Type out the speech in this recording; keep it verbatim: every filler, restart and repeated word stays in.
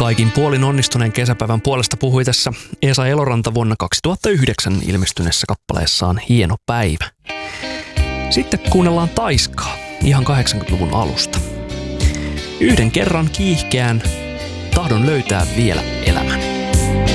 Kaikin puolin onnistuneen kesäpäivän puolesta puhui tässä Esa Eloranta vuonna kaksituhattayhdeksän ilmestyneessä kappaleessaan Hieno päivä. Sitten kuunnellaan Taiskaa ihan kahdeksankymmentäluvun alusta. Yhden kerran kiihkeän tahdon löytää vielä elämän.